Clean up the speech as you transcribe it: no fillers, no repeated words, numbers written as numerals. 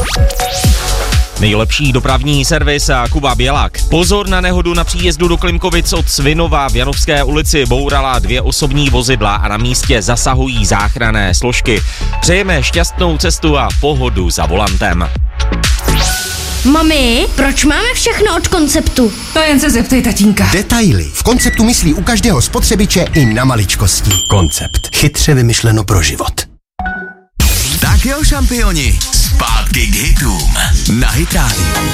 Nejlepší dopravní servis a Kuba Bělák. Pozor na nehodu na příjezdu do Klimkovic od Svinova v Janovské ulici. Bourala 2 osobní vozidla a na místě zasahují záchranné složky. Přejeme šťastnou cestu a pohodu za volantem. Mami, proč máme všechno od Konceptu? To jen se zeptej tatínka. Detaily. V Konceptu myslí u každého spotřebiče i na maličkosti. Koncept. Chytře vymyšleno pro život. Tak jo, šampioni, zpátky k hitům na Hit Radio.